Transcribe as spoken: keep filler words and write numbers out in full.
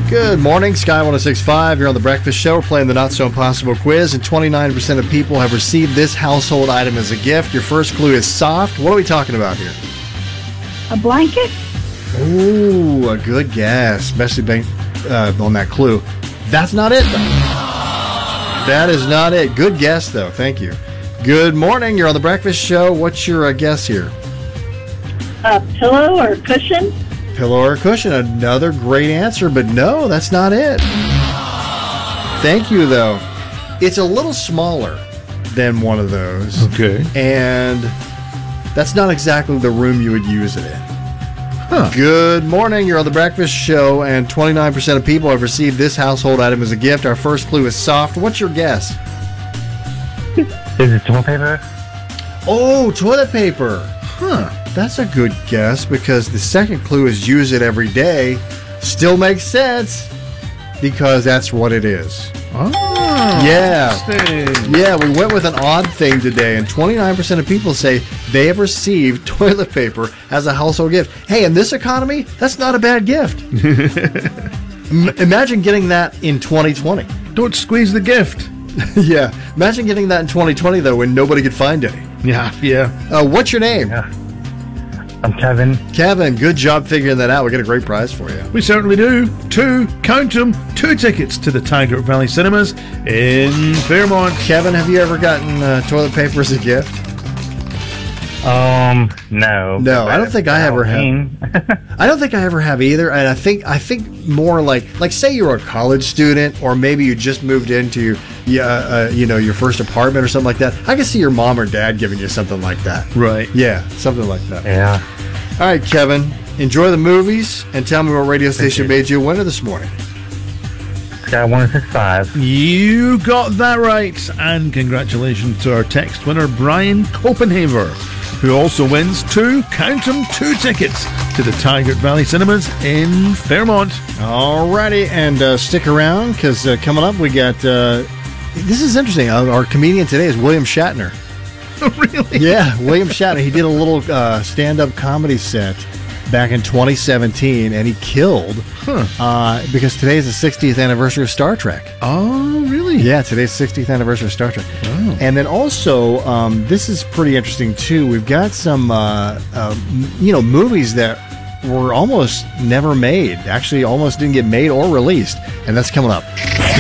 Good morning, Sky one oh six point five. You're on The Breakfast Show. We're playing the Not So Impossible quiz, and twenty-nine percent of people have received this household item as a gift. Your first clue is soft. What are we talking about here? A blanket? Ooh, a good guess, especially based, uh, on that clue. That's not it, though. That is not it. Good guess, though. Thank you. Good morning. You're on The Breakfast Show. What's your uh, guess here? A pillow or cushion? Pillow or cushion. Another great answer, but no, that's not it. Thank you, though. It's a little smaller than one of those. Okay. And that's not exactly the room you would use it in. Huh. Good morning. You're on The Breakfast Show, and twenty-nine percent of people have received this household item as a gift. Our first clue is soft. What's your guess? Is it toilet paper? Oh, toilet paper. Huh. That's a good guess, because the second clue is use it every day. Still makes sense, because that's what it is. Oh, yeah. interesting. Yeah, we went with an odd thing today, and twenty-nine percent of people say they have received toilet paper as a household gift. Hey, in this economy, that's not a bad gift. M- imagine getting that in twenty twenty. Don't squeeze the gift. Yeah. Imagine getting that in twenty twenty, though, when nobody could find any. Yeah, yeah. Uh, what's your name? Yeah. I'm Kevin. Kevin, good job figuring that out. We get a great prize for you. We certainly do. Two, count them, two tickets to the Tiger Valley Cinemas in Fairmont. Kevin, have you ever gotten uh, toilet paper as a gift? Um, no. No, I don't think I ever have. have. I don't think I ever have either, and I think I think more like like say you're a college student, or maybe you just moved into yeah uh, you know your first apartment or something like that. I can see your mom or dad giving you something like that. Right. Yeah, something like that. Yeah. All right, Kevin, enjoy the movies and tell me what radio station you. made you a winner this morning. Sky one oh six point five. You got that right. And congratulations to our text winner, Brian Copenhaver, who also wins two, count them, two tickets to the Tiger Valley Cinemas in Fairmont. Alrighty, and uh, stick around, because uh, coming up we got, uh, this is interesting, uh, our comedian today is William Shatner. Really? Yeah, William Shatner. He did a little uh, stand-up comedy set back in twenty seventeen, and he killed Huh. uh, because today is the sixtieth anniversary of Star Trek. Oh, really? Yeah, today's sixtieth anniversary of Star Trek. Oh. And then also, um, this is pretty interesting too. We've got some, uh, uh, you know, movies that were almost never made. Actually, almost didn't get made or released, and that's coming up.